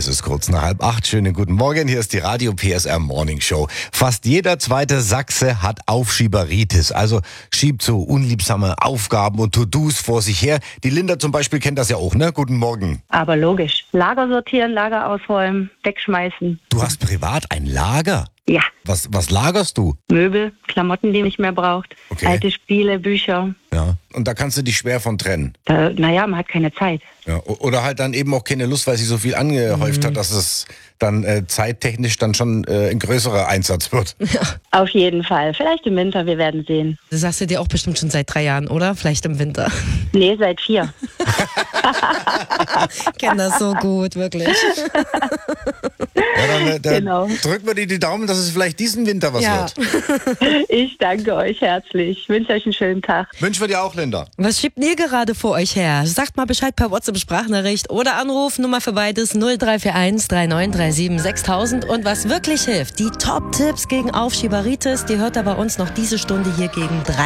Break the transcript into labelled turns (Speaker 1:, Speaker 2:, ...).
Speaker 1: Es ist kurz nach 7:30. Schönen guten Morgen. Hier ist die Radio PSR Morning Show. Fast jeder zweite Sachse hat Aufschieberitis. Also schiebt so unliebsame Aufgaben und To-Dos vor sich her. Die Linda zum Beispiel kennt das ja auch, ne? Guten Morgen.
Speaker 2: Aber logisch. Lager sortieren, Lager ausräumen, wegschmeißen.
Speaker 1: Du hast privat ein Lager?
Speaker 2: Ja,
Speaker 1: Was lagerst du?
Speaker 2: Möbel, Klamotten, die man nicht mehr braucht.
Speaker 1: Okay.
Speaker 2: Alte Spiele, Bücher.
Speaker 1: Ja. Und da kannst du dich schwer von trennen.
Speaker 2: Man hat keine Zeit.
Speaker 1: Ja. Oder halt dann eben auch keine Lust, weil sich so viel angehäuft hat, dass es dann zeittechnisch dann schon ein größerer Einsatz wird.
Speaker 2: Auf jeden Fall. Vielleicht im Winter, wir werden sehen.
Speaker 3: Das sagst du dir auch bestimmt schon seit 3 Jahren, oder? Vielleicht im Winter.
Speaker 2: Nee, seit 4.
Speaker 3: Ich kenne das so gut, wirklich.
Speaker 1: Ja, dann
Speaker 2: Genau.
Speaker 1: drücken wir dir die Daumen, dass es vielleicht diesen Winter was wird.
Speaker 2: Ich danke euch herzlich. Ich wünsche euch einen schönen Tag.
Speaker 1: Wünschen wir dir auch, Linda.
Speaker 3: Was schiebt ihr gerade vor euch her? Sagt mal Bescheid per WhatsApp-Sprachnachricht oder Anruf. Nummer für beides 0341 3937 6000. Und was wirklich hilft, die Top-Tipps gegen Aufschieberitis, die hört ihr bei uns noch diese Stunde hier gegen 3.